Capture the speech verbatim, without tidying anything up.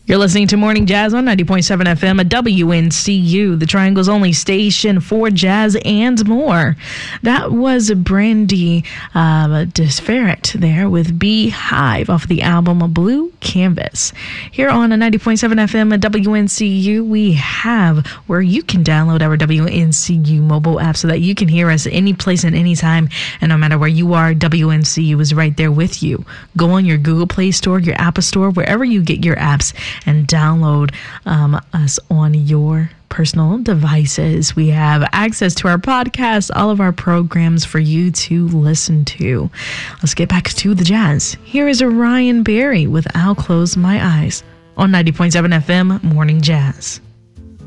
You're listening to Morning Jazz on ninety point seven F M at W N C U, the Triangle's only station for jazz and more. That was Brandy uh, Desferret there with Beehive off the album Blue Canvas. Here on ninety point seven F M at W N C U, we have where you can download our W N C U mobile app so that you can hear us any place and any time. And no matter where you are, W N C U is right there with you. Go on your Google Play Store, your Apple Store, wherever you get your apps, and download um, us on your personal devices. We have access to our podcast, all of our programs for you to listen to. Let's get back to the jazz. Here is Ryan Berry with I'll Close My Eyes on ninety point seven F M Morning Jazz.